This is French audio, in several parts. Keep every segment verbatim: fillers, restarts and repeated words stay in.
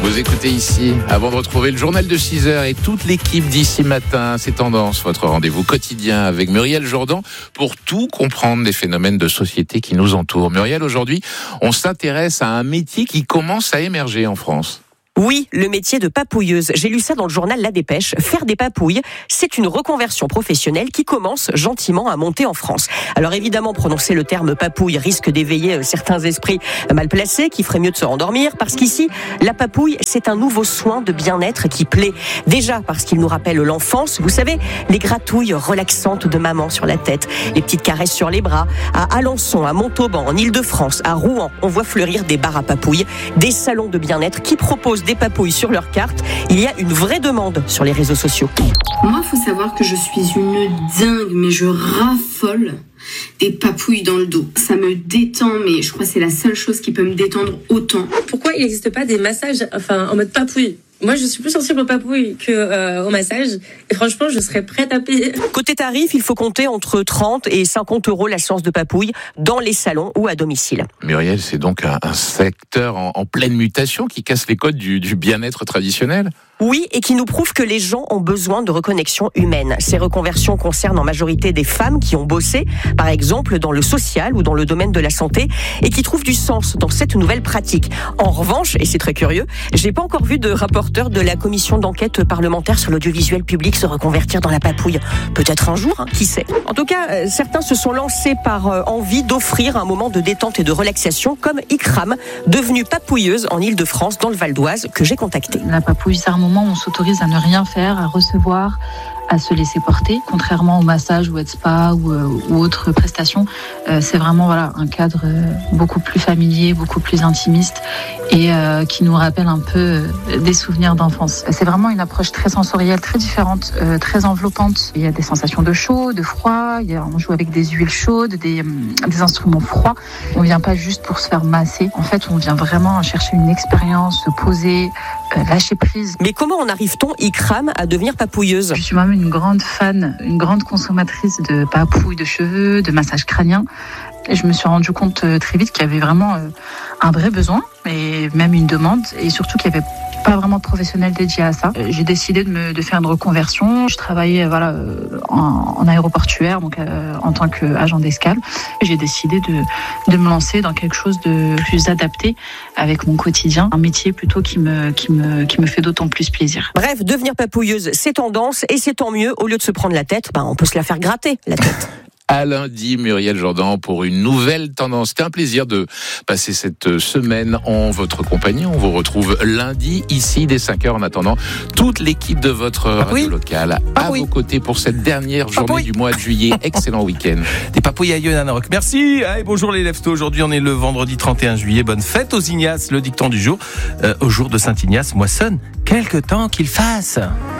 Vous écoutez ici, avant de retrouver le journal de six heures et toute l'équipe d'ici matin, c'est Tendance, votre rendez-vous quotidien avec Muriel Jourdan pour tout comprendre des phénomènes de société qui nous entourent. Muriel, aujourd'hui, on s'intéresse à un métier qui commence à émerger en France. Oui, le métier de papouilleuse. J'ai lu ça dans le journal La Dépêche. Faire des papouilles, c'est une reconversion professionnelle qui commence gentiment à monter en France. Alors évidemment, prononcer le terme papouille risque d'éveiller certains esprits mal placés qui feraient mieux de se rendormir parce qu'ici, la papouille, c'est un nouveau soin de bien-être qui plaît. Déjà parce qu'il nous rappelle l'enfance. Vous savez, les gratouilles relaxantes de maman sur la tête, les petites caresses sur les bras. À Alençon, à Montauban, en Île-de-France, à Rouen, on voit fleurir des bars à papouilles, des salons de bien-être qui proposent des papouilles sur leur carte. Il y a une vraie demande sur les réseaux sociaux. Moi, il faut savoir que je suis une dingue, mais je raffole des papouilles dans le dos. Ça me détend, mais je crois que c'est la seule chose qui peut me détendre autant. Pourquoi il n'existe pas des massages enfin, en mode papouille ? Moi, je suis plus sensible aux papouilles qu'au euh, massage. Et franchement, je serais prête à payer. Côté tarif, il faut compter entre trente et cinquante euros la séance de papouille dans les salons ou à domicile. Muriel, c'est donc un, un secteur en, en pleine mutation qui casse les codes du, du bien-être traditionnel ? Oui, et qui nous prouve que les gens ont besoin de reconnexion humaine. Ces reconversions concernent en majorité des femmes qui ont bossé, par exemple dans le social ou dans le domaine de la santé, et qui trouvent du sens dans cette nouvelle pratique. En revanche, et c'est très curieux, j'ai pas encore vu de rapporteur de la commission d'enquête parlementaire sur l'audiovisuel public se reconvertir dans la papouille. Peut-être un jour, hein, qui sait. En tout cas, euh, certains se sont lancés par euh, envie d'offrir un moment de détente et de relaxation, comme Ikram, devenue papouilleuse en Île-de-France, dans le Val d'Oise, que j'ai contactée. La papouille, c'est un moment où on s'autorise à ne rien faire, à recevoir, à se laisser porter, contrairement au massage ou au spa ou, euh, ou autres prestations. Euh, c'est vraiment voilà un cadre euh, beaucoup plus familier, beaucoup plus intimiste et euh, qui nous rappelle un peu euh, des souvenirs d'enfance. C'est vraiment une approche très sensorielle, très différente, euh, très enveloppante. Il y a des sensations de chaud, de froid, il y a, on joue avec des huiles chaudes, des, des instruments froids. On vient pas juste pour se faire masser. En fait, on vient vraiment chercher une expérience, se poser, euh, lâcher prise. Mais comment en arrive-t-on, Ikram, à devenir papouilleuse ? Je suis moi-même une grande fan, une grande consommatrice de papouilles de cheveux, de massages crâniens. Et je me suis rendu compte très vite qu'il y avait vraiment un vrai besoin et même une demande et surtout qu'il n'y avait pas vraiment de professionnels dédiés à ça. J'ai décidé de, me, de faire une reconversion. Je travaillais voilà, en, en aéroportuaire, donc euh, en tant qu'agent d'escale. J'ai décidé de, de me lancer dans quelque chose de plus adapté avec mon quotidien, un métier plutôt qui me, qui me, qui me fait d'autant plus plaisir. Bref, devenir papouilleuse, c'est tendance et c'est tant mieux. Au lieu de se prendre la tête, ben, on peut se la faire gratter, la tête. À lundi, Muriel Jourdan, pour une nouvelle tendance. C'était un plaisir de passer cette semaine en votre compagnie. On vous retrouve lundi, ici, dès cinq heures. En attendant, toute l'équipe de votre radio oui. locale ah à oui. vos côtés pour cette dernière journée Papouille. du mois de juillet. Excellent week-end. Des papouilles aïeux, Nanorock. Merci. Allez, bonjour les leftos. Aujourd'hui, on est le vendredi trente et un juillet. Bonne fête aux Ignaces. Le dicton du jour, euh, au jour de Saint-Ignace, moissonne. Quelque temps qu'il fasse.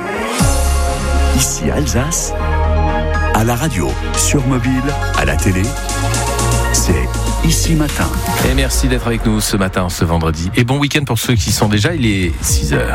Ici Alsace. À la radio, sur mobile, à la télé, c'est Ici Matin. Et merci d'être avec nous ce matin, ce vendredi. Et bon week-end pour ceux qui sont déjà, il est six heures.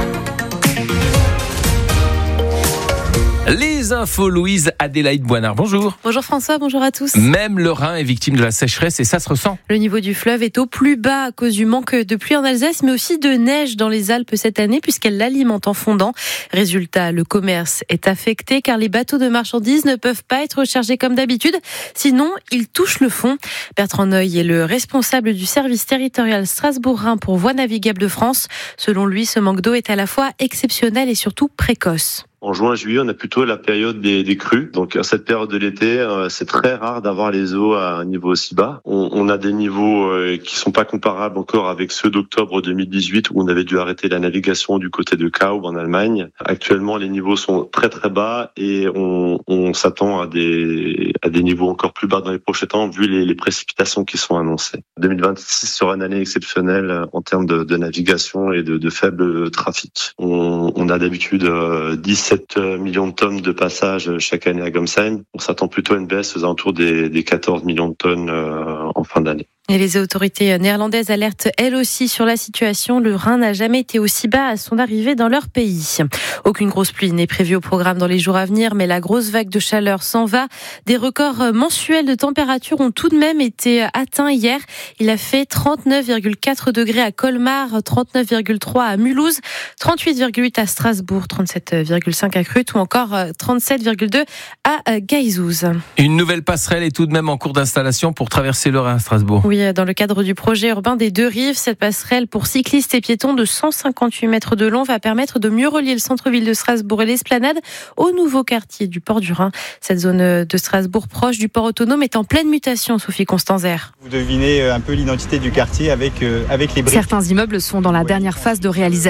Les infos, Louise Adélaïde Boinard, bonjour. Bonjour François, bonjour à tous. Même le Rhin est victime de la sécheresse et ça se ressent. Le niveau du fleuve est au plus bas à cause du manque de pluie en Alsace, mais aussi de neige dans les Alpes cette année puisqu'elle l'alimente en fondant. Résultat, le commerce est affecté car les bateaux de marchandises ne peuvent pas être rechargés comme d'habitude, sinon ils touchent le fond. Bertrand Neuil est le responsable du service territorial Strasbourg-Rhin pour Voies navigables de France. Selon lui, ce manque d'eau est à la fois exceptionnel et surtout précoce. En juin et juillet, on a plutôt la période des, des crues. Donc, à cette période de l'été, euh, c'est très rare d'avoir les eaux à un niveau aussi bas. On, on a des niveaux euh, qui sont pas comparables encore avec ceux d'octobre deux mille dix-huit où on avait dû arrêter la navigation du côté de Kaub en Allemagne. Actuellement, les niveaux sont très très bas et on, on s'attend à des, à des niveaux encore plus bas dans les prochains temps vu les, les précipitations qui sont annoncées. deux mille vingt-six sera une année exceptionnelle en termes de, de navigation et de, de faible trafic. On, on a d'habitude euh, dix dix-sept millions de tonnes de passage chaque année à Gomsheim. On s'attend plutôt à une baisse aux alentours des, des quatorze millions de tonnes euh, en fin d'année. Et les autorités néerlandaises alertent elles aussi sur la situation. Le Rhin n'a jamais été aussi bas à son arrivée dans leur pays. Aucune grosse pluie n'est prévue au programme dans les jours à venir, mais la grosse vague de chaleur s'en va. Des records mensuels de température ont tout de même été atteints hier. Il a fait trente-neuf virgule quatre degrés à Colmar, trente-neuf virgule trois à Mulhouse, trente-huit virgule huit à Strasbourg, trente-sept virgule cinq à Crute ou encore trente-sept virgule deux à Gaïzouz. Une nouvelle passerelle est tout de même en cours d'installation pour traverser le Rhin à Strasbourg. Oui, dans le cadre du projet urbain des deux rives, cette passerelle pour cyclistes et piétons de cent cinquante-huit mètres de long va permettre de mieux relier le centre-ville de Strasbourg et l'esplanade au nouveau quartier du port du Rhin. Cette zone de Strasbourg proche du port autonome est en pleine mutation, Sophie Constanzer. Vous devinez un peu l'identité du quartier avec, euh, avec les briques. Certains immeubles sont dans la dernière phase de réalisation.